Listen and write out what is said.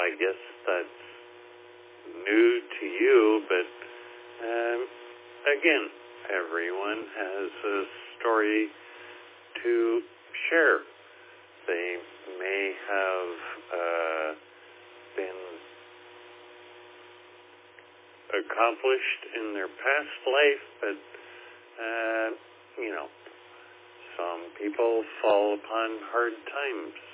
I guess that's new to you, but again, everyone has a story to share. They may have been accomplished in their past life, but some people fall upon hard times